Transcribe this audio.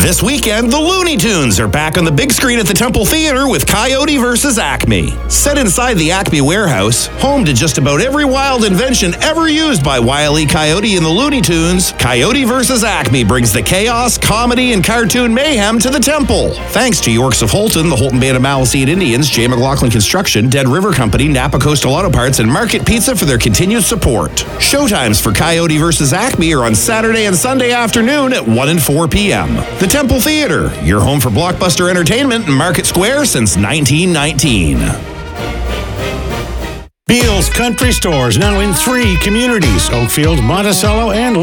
This weekend, the Looney Tunes are back on the big screen at the Temple Theatre with Coyote vs. Acme. Set inside the Acme warehouse, home to just about every wild invention ever used by Wile E. Coyote and the Looney Tunes, Coyote vs. Acme brings the chaos, comedy, and cartoon mayhem to the Temple. Thanks to Yorks of Holton, the Holton Band of Maliseet Indians, J. McLaughlin Construction, Dead River Company, Napa Coastal Auto Parts, and Market Pizza for their continued support. Showtimes for Coyote vs. Acme are on Saturday and Sunday afternoon at 1 and 4 p.m. The Temple Theatre, your home for blockbuster entertainment in Market Square since 1919. Beal's Country Stores, now in 3 communities: Oakfield, Monticello, and